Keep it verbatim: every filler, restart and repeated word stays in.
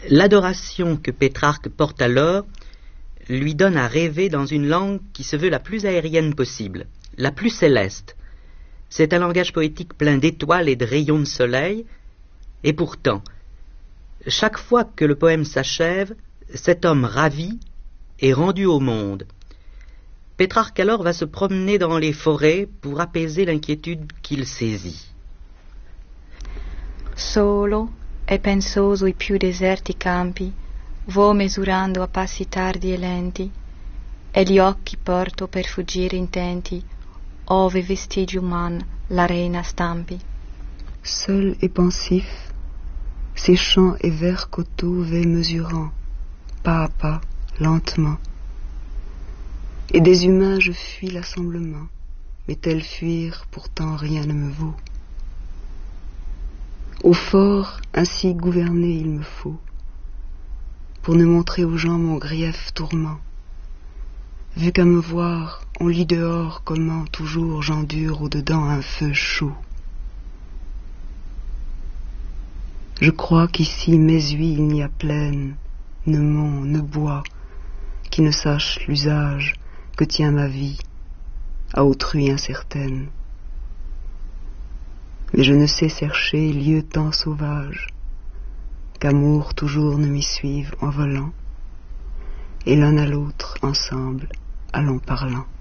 L'adoration que Pétrarque porte alors lui donne à rêver dans une langue qui se veut la plus aérienne possible, la plus céleste. C'est un langage poétique plein d'étoiles et de rayons de soleil, et pourtant, chaque fois que le poème s'achève, cet homme ravi est rendu au monde. Pétrarque alors va se promener dans les forêts pour apaiser l'inquiétude qu'il saisit. Solo e pensoso i più deserti campi, vo mesurando a passi tardi e lenti, e gli occhi porto per fuggire intenti, ove vestigi uman la reina stampi. Seul et pensif, ces champs et verts coteaux vais mesurant, pas à pas, lentement. Et des humains je fuis l'assemblement, mais tel fuir pourtant rien ne me vaut. Au fort, ainsi gouverné il me faut, pour ne montrer aux gens mon grief tourment. Vu qu'à me voir, on lit dehors comment toujours j'endure au-dedans un feu chaud. Je crois qu'ici m'essuie il n'y a plaine, ne mont, ne bois, qui ne sache l'usage que tient ma vie, à autrui incertaine. Mais je ne sais chercher lieu tant sauvage, qu'amour toujours ne m'y suive en volant, et l'un à l'autre ensemble allons parlant.